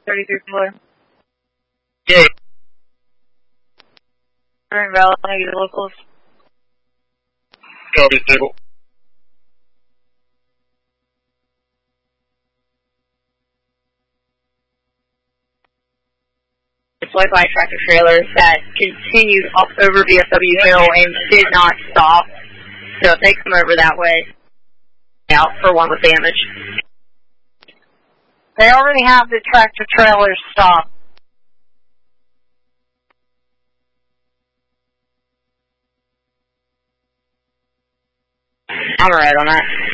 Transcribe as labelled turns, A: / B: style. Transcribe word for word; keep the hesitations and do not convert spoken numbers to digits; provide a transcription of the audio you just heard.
A: thirty-three four.
B: Yeah.
A: Current valid, negative locals.
B: Copy, stable.
A: Deployed by tractor trailers that continued off over V F W Hill and did not stop. So if they come over that way, out for one with damage.
C: They already have the tractor trailers stopped.
A: I'm alright on that.